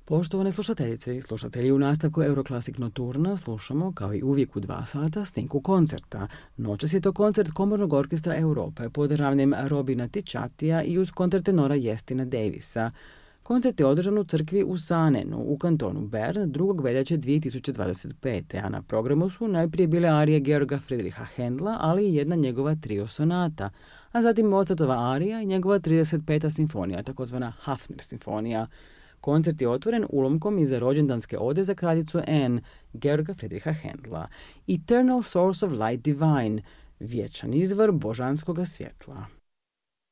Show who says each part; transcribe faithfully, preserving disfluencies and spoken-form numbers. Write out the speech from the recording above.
Speaker 1: Poštovane slušateljice i slušatelji, u nastavku Euroclassic Nocturna slušamo, kao i uvijek u dva sata, snimku koncerta. Noćas je to koncert Komornog orkestra Europe pod ravnjem Robina Ticciatija i uz kontratenora Jestina Davisa. Koncert je održan u crkvi u Sanenu, u kantonu Bern, drugog veljače dvije tisuće dvadeset pete. a na programu su najprije bile arije Georga Friedricha Händla, ali i jedna njegova trio sonata, a zatim Mozartova arija i njegova trideset peta simfonija, takozvana Hafner simfonija. Koncert je otvoren ulomkom iz rođendanske ode za kraljicu Anne, Georga Friedricha Händla, Eternal Source of Light Divine, vječan izvor božanskoga svjetla.